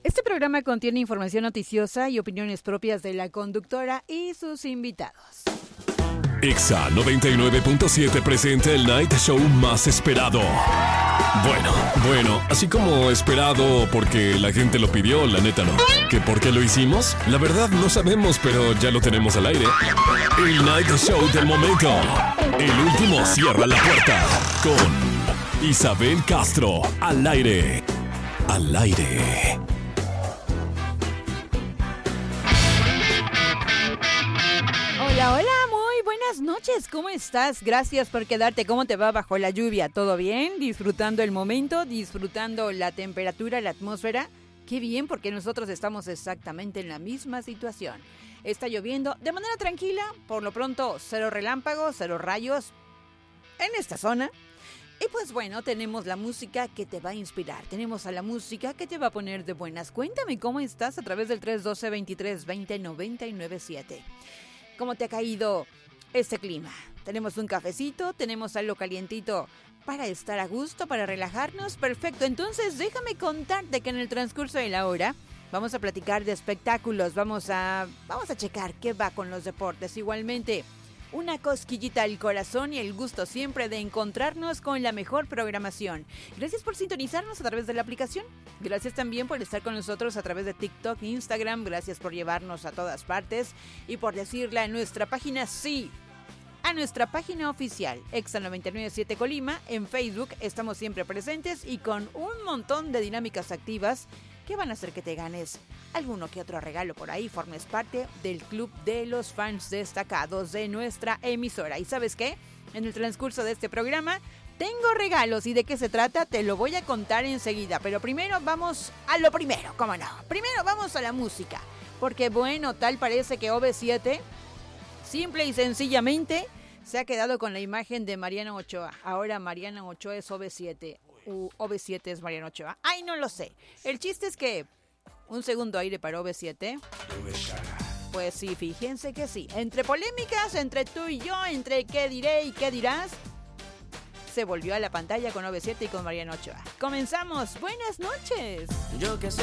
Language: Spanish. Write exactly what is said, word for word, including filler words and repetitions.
Este programa contiene información noticiosa y opiniones propias de la conductora y sus invitados. Exa noventa y nueve punto siete presenta el Night Show más esperado. Bueno, bueno, así como esperado porque la gente lo pidió, la neta no. ¿Que por qué lo hicimos? La verdad no sabemos, pero ya lo tenemos al aire. El Night Show del momento. El último cierra la puerta con Isabel Castro al aire. Al aire. Hola, hola, muy buenas noches, ¿cómo estás? Gracias por quedarte, ¿cómo te va bajo la lluvia? ¿Todo bien? ¿Disfrutando el momento? ¿Disfrutando la temperatura, la atmósfera? Qué bien, porque nosotros estamos exactamente en la misma situación. Está lloviendo de manera tranquila, por lo pronto cero relámpagos, cero rayos en esta zona. Y pues bueno, tenemos la música que te va a inspirar, tenemos a la música que te va a poner de buenas. Cuéntame cómo estás a través del tres uno dos, veintitrés veinte, noventa y nueve siete. ¿Cómo te ha caído este clima? Tenemos un cafecito, tenemos algo calientito para estar a gusto, para relajarnos. Perfecto, entonces déjame contarte que en el transcurso de la hora vamos a platicar de espectáculos, vamos a, vamos a checar qué va con los deportes. Igualmente, una cosquillita al corazón y el gusto siempre de encontrarnos con la mejor programación. Gracias por sintonizarnos a través de la aplicación. Gracias también por estar con nosotros a través de TikTok, Instagram. Gracias por llevarnos a todas partes y por decirle a nuestra página sí. A nuestra página oficial, Exa noventa y nueve punto siete Colima. En Facebook estamos siempre presentes y con un montón de dinámicas activas que van a hacer que te ganes alguno que otro regalo por ahí, formes parte del club de los fans destacados de nuestra emisora. ¿Y sabes qué? En el transcurso de este programa tengo regalos. ¿Y de qué se trata? Te lo voy a contar enseguida. Pero primero vamos a lo primero, ¿cómo no? Primero vamos a la música. Porque bueno, tal parece que O V siete, simple y sencillamente, se ha quedado con la imagen de Mariana Ochoa. Ahora Mariana Ochoa es O V siete. U O V siete es Mariana Ochoa. Ay, no lo sé. El chiste es que un segundo aire para O V siete. Pues sí, fíjense que sí. Entre polémicas, entre tú y yo, entre qué diré y qué dirás, se volvió a la pantalla con O V siete y con Mariana Ochoa. Comenzamos. Buenas noches. Yo que sé.